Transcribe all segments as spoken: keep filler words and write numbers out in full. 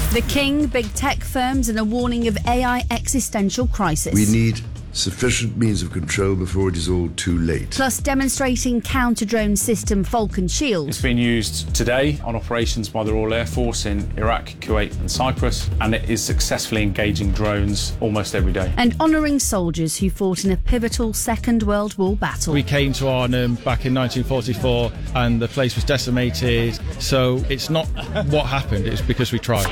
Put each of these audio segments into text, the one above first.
The King, big tech firms, and a warning of A I existential crisis. We need sufficient means of control before it is all too late. Plus, demonstrating counter-drone system Falcon Shield. It's being used today on operations by the Royal Air Force in Iraq, Kuwait and Cyprus, and it is successfully engaging drones almost every day. And honouring soldiers who fought in a pivotal Second World War battle. We came to Arnhem back in nineteen forty-four and the place was decimated, so it's not what happened, it's because we tried.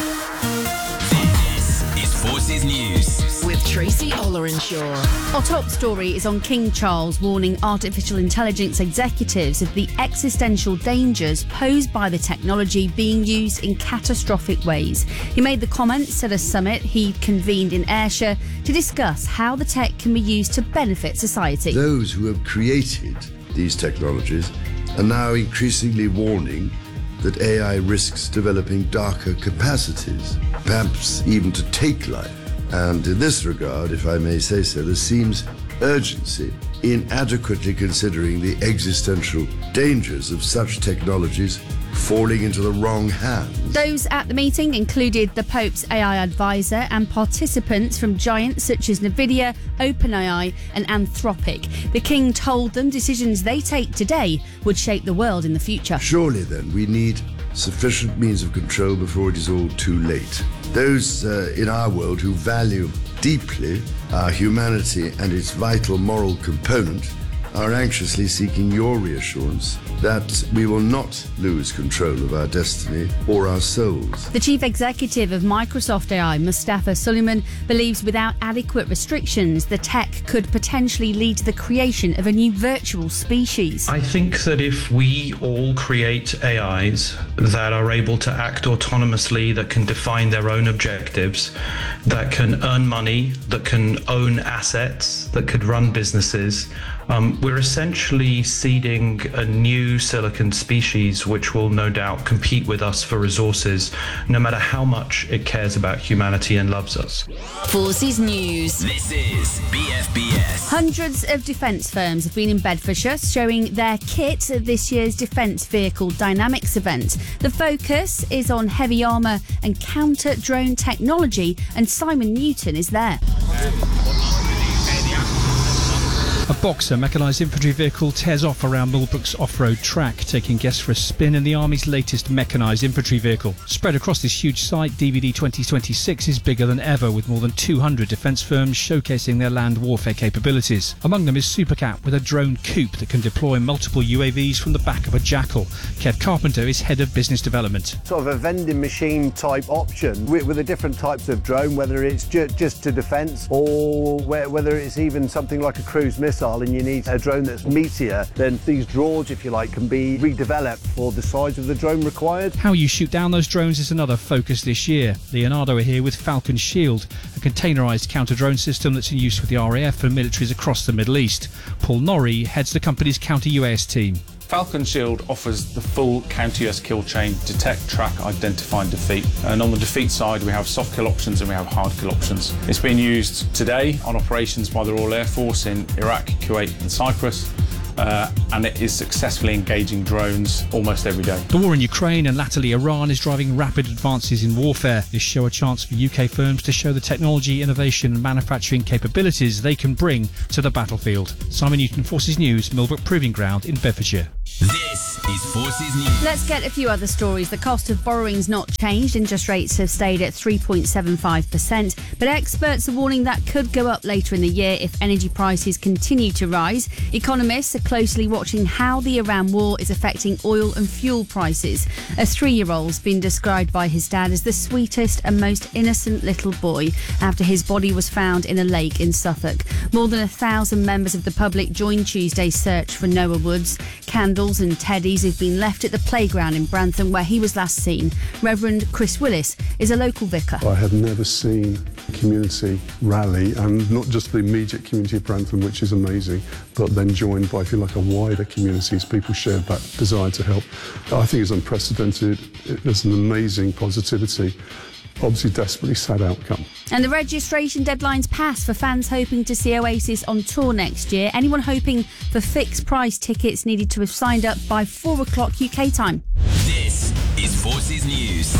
This is Forces News with Tracy Ollerenshaw. Our top story is on King Charles warning artificial intelligence executives of the existential dangers posed by the technology being used in catastrophic ways. He made the comments at a summit he convened in Ayrshire to discuss how the tech can be used to benefit society. Those who have created these technologies are now increasingly warning that A I risks developing darker capacities, perhaps even to take life. And in this regard, if I may say so, there seems urgency in adequately considering the existential dangers of such technologies falling into the wrong hands. Those at the meeting included the Pope's A I advisor and participants from giants such as Nvidia, OpenAI and Anthropic. The King told them decisions they take today would shape the world in the future. Surely then we need sufficient means of control before it is all too late. Those uh, in our world who value deeply our humanity and its vital moral component are anxiously seeking your reassurance that we will not lose control of our destiny or our souls. The chief executive of Microsoft A I, Mustafa Suleyman, believes without adequate restrictions, the tech could potentially lead to the creation of a new virtual species. I think that if we all create A Is that are able to act autonomously, that can define their own objectives, that can earn money, that can own assets, that could run businesses, Um, we're essentially seeding a new silicon species which will no doubt compete with us for resources, no matter how much it cares about humanity and loves us. Forces News. This is B F B S. Hundreds of defence firms have been in Bedfordshire showing their kit at this year's Defence Vehicle Dynamics event. The focus is on heavy armour and counter-drone technology, and Simon Newton is there. A Boxer mechanised infantry vehicle tears off around Millbrook's off-road track, taking guests for a spin in the Army's latest mechanised infantry vehicle. Spread across this huge site, D V D twenty twenty-six is bigger than ever, with more than two hundred defence firms showcasing their land warfare capabilities. Among them is Supercat, with a drone coupe that can deploy multiple U A Vs from the back of a Jackal. Kev Carpenter is Head of Business Development. Sort of a vending machine type option with, with the different types of drone, whether it's ju- just to defence or where, whether it's even something like a cruise missile and you need a drone that's meatier, then these drawers, if you like, can be redeveloped for the size of the drone required. How you shoot down those drones is another focus this year. Leonardo are here with Falcon Shield, a containerised counter-drone system that's in use with the R A F and militaries across the Middle East. Paul Norrie heads the company's counter-U A S team. Falcon Shield offers the full counter-U S kill chain: detect, track, identify and defeat. And on the defeat side we have soft kill options and we have hard kill options. It's being used today on operations by the Royal Air Force in Iraq, Kuwait and Cyprus. Uh, and it is successfully engaging drones almost every day. The war in Ukraine and latterly Iran is driving rapid advances in warfare. This show a chance for U K firms to show the technology, innovation and manufacturing capabilities they can bring to the battlefield. Simon Newton, Forces News, Millbrook Proving Ground in Bedfordshire. This is Forces News. Let's get a few other stories. The cost of borrowing's not changed. Interest rates have stayed at three point seven five percent, but experts are warning that could go up later in the year if energy prices continue to rise. Economists are closely watching how the Iran war is affecting oil and fuel prices. A three-year-old's been described by his dad as the sweetest and most innocent little boy after his body was found in a lake in Suffolk. More than a thousand members of the public joined Tuesday's search for Noah Woods. Candles and teddies have been left at the playground in Brantham where he was last seen. Reverend Chris Willis is a local vicar. I have never seen a community rally, and not just the immediate community of Brantham, which is amazing, but then joined by, if you like, a wider community as people shared that desire to help. I think it's unprecedented. There's an amazing positivity. Obviously desperately sad outcome. And the registration deadline's passed for fans hoping to see Oasis on tour next year. Anyone hoping for fixed price tickets needed to have signed up by four o'clock U K time. This is Forces News.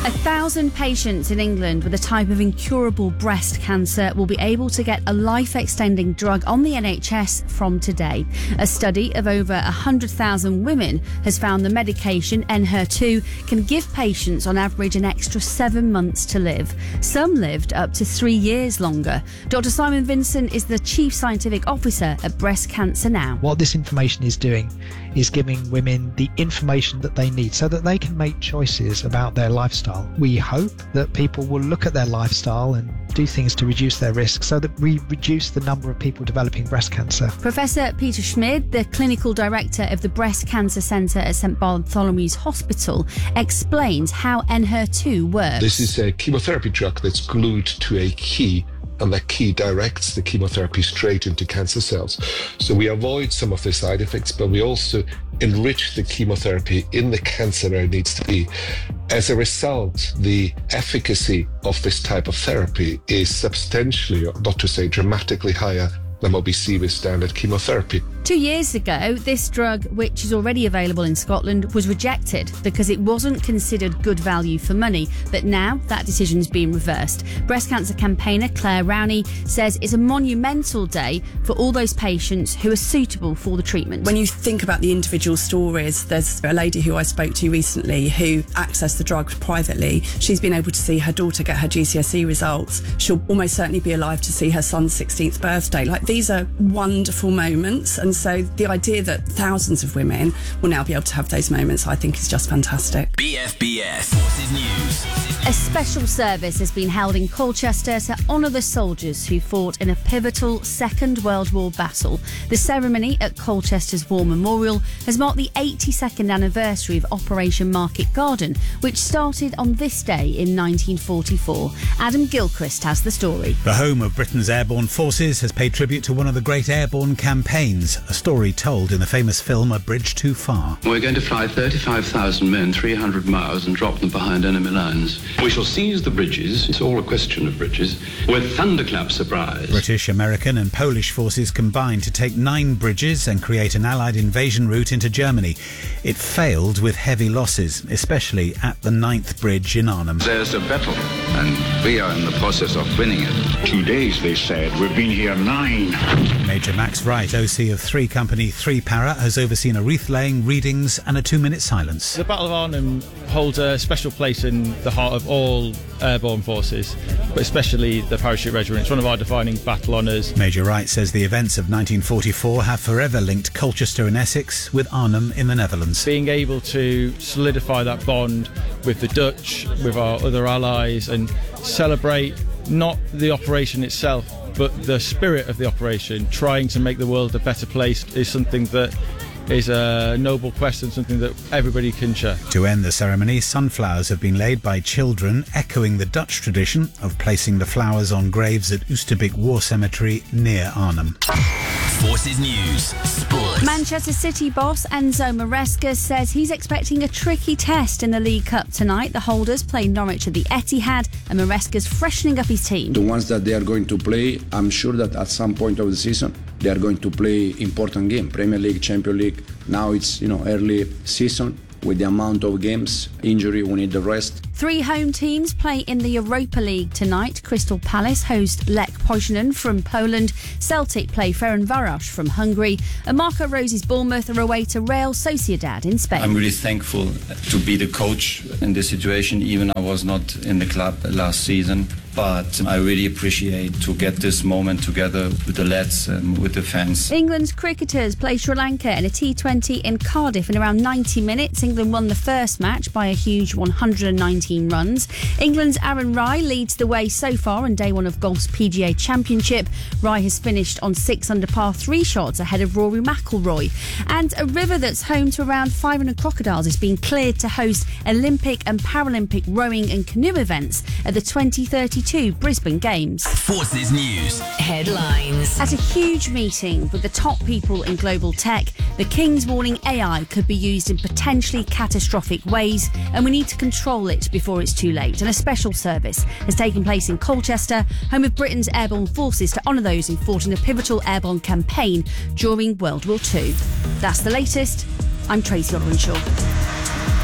A thousand patients in England with a type of incurable breast cancer will be able to get a life-extending drug on the N H S from today. A study of over one hundred thousand women has found the medication N H E R two can give patients on average an extra seven months to live. Some lived up to three years longer. Doctor Simon Vincent is the Chief Scientific Officer at Breast Cancer Now. What this information is doing is giving women the information that they need so that they can make choices about their lifestyle. We hope that people will look at their lifestyle and do things to reduce their risk so that we reduce the number of people developing breast cancer. Professor Peter Schmid, the Clinical Director of the Breast Cancer Centre at St Bartholomew's Hospital, explains how N H E R two works. This is a chemotherapy drug that's glued to a key, and that key directs the chemotherapy straight into cancer cells. So we avoid some of the side effects, but we also enrich the chemotherapy in the cancer where it needs to be. As a result, the efficacy of this type of therapy is substantially, not to say dramatically higher than what we see with standard chemotherapy. Two years ago, this drug, which is already available in Scotland, was rejected because it wasn't considered good value for money. But now that decision's been reversed. Breast cancer campaigner Claire Rowney says it's a monumental day for all those patients who are suitable for the treatment. When you think about the individual stories, there's a lady who I spoke to recently who accessed the drug privately. She's been able to see her daughter get her G C S E results. She'll almost certainly be alive to see her son's sixteenth birthday. Like, these are wonderful moments, and so the idea that thousands of women will now be able to have those moments, I think, is just fantastic. B F B S Forces News. A special service has been held in Colchester to honour the soldiers who fought in a pivotal Second World War battle. The ceremony at Colchester's War Memorial has marked the eighty-second anniversary of Operation Market Garden, which started on this day in nineteen forty-four. Adam Gilchrist has the story. The home of Britain's airborne forces has paid tribute to one of the great airborne campaigns, a story told in the famous film A Bridge Too Far. We're going to fly thirty-five thousand men three hundred miles and drop them behind enemy lines. We shall seize the bridges, it's all a question of bridges, with thunderclap surprise. British, American and Polish forces combined to take nine bridges and create an Allied invasion route into Germany. It failed with heavy losses, especially at the ninth bridge in Arnhem. There's a battle, and we are in the process of winning it. Two days, they said. We've been here nine. Major Max Wright, O C of three Company three Para, has overseen a wreath-laying, readings and a two-minute silence. The Battle of Arnhem holds a special place in the heart of all airborne forces, but especially the Parachute Regiment. It's one of our defining battle honours. Major Wright says the events of nineteen forty-four have forever linked Colchester in Essex with Arnhem in the Netherlands. Being able to solidify that bond with the Dutch, with our other allies, and celebrate not the operation itself, but the spirit of the operation, trying to make the world a better place, is something that is a noble quest and something that everybody can share. To end the ceremony, sunflowers have been laid by children, echoing the Dutch tradition of placing the flowers on graves at Oosterbeek War Cemetery near Arnhem. Forces News. Sports. Manchester City boss Enzo Maresca says he's expecting a tricky test in the League Cup tonight. The holders play Norwich at the Etihad, and Maresca's freshening up his team. The ones that they are going to play, I'm sure that at some point of the season they are going to play important game, Premier League, Champions League. Now it's, you know, early season. With the amount of games, injury, we need the rest. Three home teams play in the Europa League tonight. Crystal Palace host Lech Poznan from Poland. Celtic play Ferencváros from Hungary. And Marco Rose's Bournemouth are away to Real Sociedad in Spain. I'm really thankful to be the coach in this situation, even I was not in the club last season. But I really appreciate to get this moment together with the lads and with the fans. England's cricketers play Sri Lanka in a T twenty in Cardiff in around ninety minutes. England won the first match by a huge one hundred nineteen runs. England's Aaron Rai leads the way so far on day one of golf's P G A Championship. Rai has finished on six under par three shots ahead of Rory McIlroy. And a river that's home to around five hundred crocodiles is being cleared to host Olympic and Paralympic rowing and canoe events at the twenty thirty-two Brisbane Games. Forces News. Headlines. At a huge meeting with the top people in global tech, the King's warning A I could be used in potentially catastrophic ways, and we need to control it before it's too late. And a special service has taken place in Colchester, home of Britain's airborne forces, to honour those who fought in a pivotal airborne campaign during World War Two. That's the latest. I'm Tracy Olrenshaw.